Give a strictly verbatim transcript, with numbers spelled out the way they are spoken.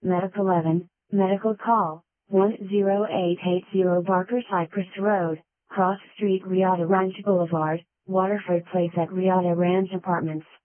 Medic eleven, medical call, one zero eight eight zero Barker Cypress Road, Cross Street Riata Ranch Boulevard, Waterford Place at Riata Ranch Apartments.